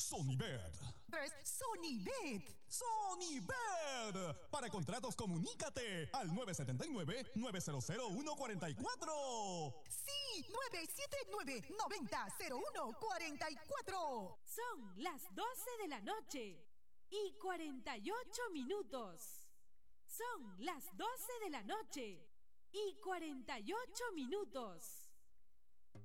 Sonibet. Sonibet. Sonibet. Para contratos, comunícate al 979-900-144. Sí, 979-90-0144. Son las 12 de la noche y 48 minutos. Son las 12 de la noche y 48 minutos.